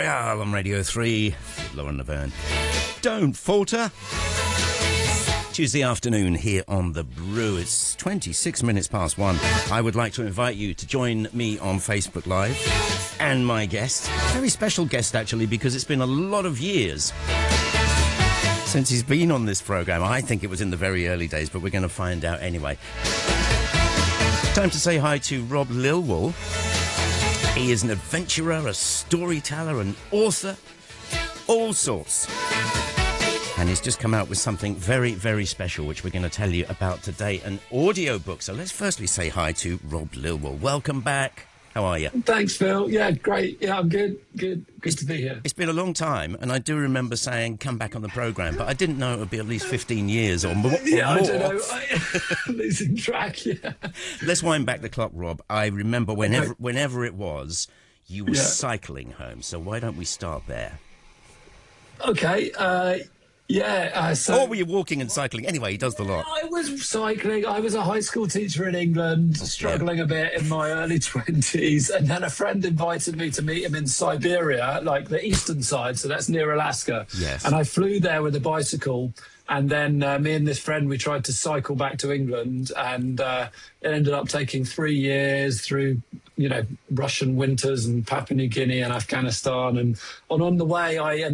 Royale on Radio 3. Lauren Laverne. Don't falter. Tuesday afternoon here on The Brew. It's 26 minutes past 1. I would like to invite you to join me on Facebook Live and my guest. Very special guest, actually, because it's been a lot of years since he's been on this programme. I think it was in the very early days, but we're going to find out anyway. Time to say hi to Rob Lilwall. He is an adventurer, a storyteller, an author, all sorts. And he's just come out with something very, very special, which we're going to tell you about today, an audiobook. So let's firstly say hi to Rob Lilwall. Welcome back. How are you? Thanks, Phil. Yeah, great. Yeah, I'm good. Good to be here. It's been a long time, and I do remember saying, come back on the programme, but I didn't know it would be at least 15 years or more. Yeah, I don't know. Losing track, yeah. Let's wind back the clock, Rob. I remember whenever it was, you were cycling home. So why don't we start there? Okay, or were you walking and cycling? Anyway, he does the lot. I was cycling. I was a high school teacher in England, struggling a bit in my early 20s, and then a friend invited me to meet him in Siberia, like the eastern side, so that's near Alaska. Yes. And I flew there with a bicycle, and then me and this friend, we tried to cycle back to England, and it ended up taking 3 years through, Russian winters and Papua New Guinea and Afghanistan, and on the way I